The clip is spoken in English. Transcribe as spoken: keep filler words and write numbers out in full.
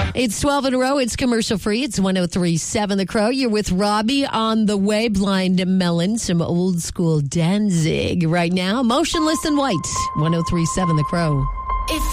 It's twelve in a row. It's commercial free. It's one oh three point seven The Crow. You're with Robbie on the way. Blind Melon, some old school Danzig right now. Motionless in White. one oh three point seven The Crow.